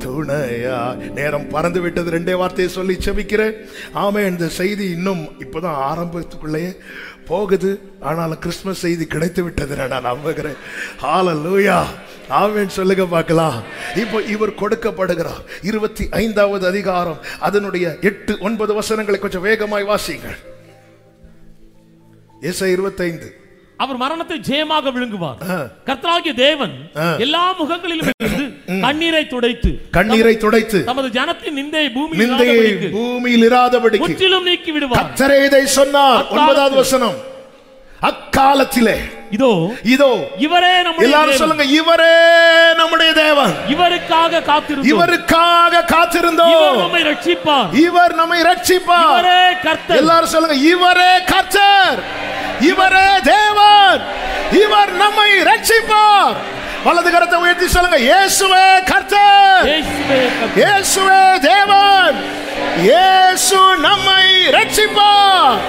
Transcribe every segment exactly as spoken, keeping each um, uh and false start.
துணையா. நேரம் பறந்து விட்டது. ரெண்டே வார்த்தையை சொல்லி செபிக்கிறேன். ஆமே, இந்த செய்தி இன்னும் இப்பதான் ஆரம்பத்துக்குள்ளேயே போகுது. ஆனாலும் கிறிஸ்துமஸ் செய்தி கிடைத்து விட்டது நான் நம்புகிறேன். ஹல்லேலூயா. ஆமென் சொல்லுங்க பார்க்கலாம். இப்போ இவர் கொடுக்கப்படுகிறார். இருபத்தி ஐந்தாவது அதிகாரம் அதனுடைய எட்டு ஒன்பது வசனங்களை கொஞ்சம் வேகமாய் வாசிங்கள். ஏசாயா இருபத்தி ஐந்து. அவர் மரணத்தை ஜெயமாக விழுங்குவார். கர்த்தராகிய தேவன் எல்லா முகங்களிலும் இருந்து கண்ணீரை துடைத்து கண்ணீரை துடைத்து தமது ஜனத்தின் நிந்தையை நிந்தையை பூமியில் இராதபடிக்கு முற்றிலும் நீக்கி விடுவார். கர்த்தரே இதை சொன்னார். ஒன்பதாவது வசனம். அக்காலத்திலே இதோ இதோ இவரே நம்முடைய எல்லாரும் சொல்லுங்க, இவரே நம்முடைய தேவன். இவருக்காக காத்திருந்தோம். இவருக்காக காத்திருந்தோம். இவர் நம்மை ரட்சிப்பார். இவர் நம்மை ரட்சிப்பார். இவரே கர்த்தர். எல்லாரும் சொல்லுங்க, இவரே கர்த்தர், இவரே தேவன், இவர் நம்மை ரட்சிப்பார். வலது கரத்தை உயர்த்தி சொல்லுங்க, இயேசுவே கர்த்தர், இயேசுவே தேவன், இயேசு நம்மை ரட்சிப்பார்.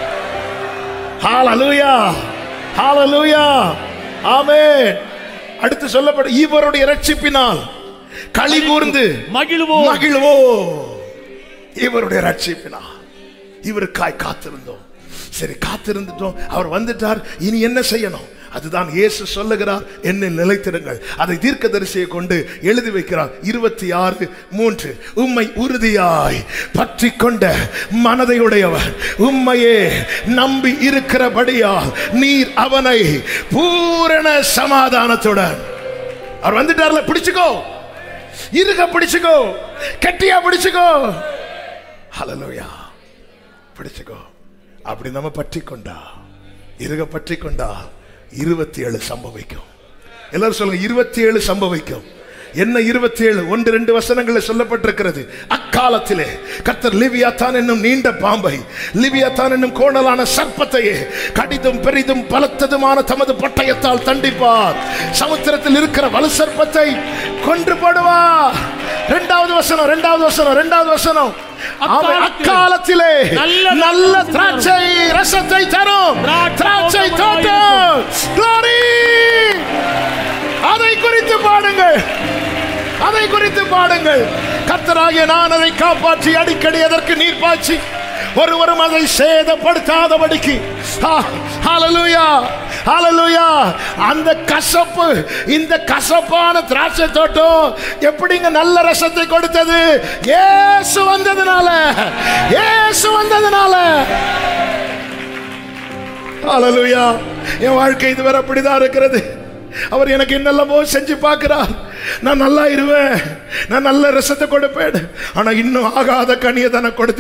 ஹல்லேலூயா, ஹல்லேலூயா, ஆமென். அடுத்து சொல்லப்படும், இவருடைய ரட்சிப்பினால் களி கூர்ந்து மகிழ்வோம் மகிழ்வோம். இவருடைய ரட்சிப்பினால் இவருக்காய் காத்திருந்தோம். சரி, காத்திருந்துட்டோம், அவர் வந்துட்டார். இனி என்ன செய்யணும்? அதுதான் இயேசு சொல்லுகிறார், என்னில் நிலைத்திருங்கள். அதை தீர்க்கதரிசியை கொண்டு எழுதி வைக்கிறார். இருபத்தி ஆறு மூன்று. உம்மை உறுதியாய் பற்றி கொண்ட மனதை உடையவர், உம்மையே நம்பி இருக்கிறபடியால் நீர் அவனை பூரண சமாதானத்துடன். அவர் வந்துட்டார்ல, பிடிச்சுக்கோ, இருக பிடிச்சுக்கோ, கெட்டியா பிடிச்சுக்கோ. ஹல்லேலூயா, பிடிச்சுக்கோ. அப்படி நம்ம பற்றி கொண்டா, இருக பற்றி கொண்டா, இருபத்தி ஏழு சம்பவிக்கும். எல்லாரும் சொல்லுங்க, இருபத்தி ஏழு சம்பவிக்கும். என்ன இருபத்தி ஏழு? ஒன்று ரெண்டு வசனங்களில் சொல்லப்பட்டிருக்கிறது. அக்காலத்திலே கர்த்தர் லிவியாத்தான் என்னும் நீண்ட பாம்பை, லிவியாத்தான் என்னும் கோணலான சர்ப்பத்தையே கடிதும் பெரிதும் பலத்ததுமான தமது பட்டயத்தால் தண்டிப்பார். சமுத்திரத்தில் இருக்கிற வலு சர்ப்பத்தை கொன்று போடுவார். இரண்டாவது வசனம், இரண்டாவது வசனம், இரண்டாவது வசனம். அக்காலத்திலே நல்ல திராட்சை ரசத்தை தரும் திராட்சை தோட்டம். Glory! அதை குறித்து பாடுங்கள், அதை குறித்து பாடுங்கள். கர்த்தராகிய நான் அதை காப்பாற்றி அடிக்கடி அதற்கு நீர் பாய்ச்சி ஒருவரும் அதை சேதப்படுத்தாதபடிக்கு. ஹல்லேலூயா, ஹல்லேலூயா. அந்த கசப்பு, இந்த கசப்பான திராட்சை தோட்டம் எப்படிங்க நல்ல ரசத்தை கொடுத்தது? இயேசு வந்ததுனால, இயேசு வந்ததுனால. ஹல்லேலூயா. என் வாழ்க்கை இதுவரை அப்படிதான் இருக்கிறது. அவர் எனக்கு என்னெல்லாமோ செஞ்சு பார்க்கிறார். நான் நல்லா இருவேன், நான் நல்ல ரசத்தை கொடுப்பேன். ஆனா இன்னும் ஆகாத கனியை தானே கொடுத்து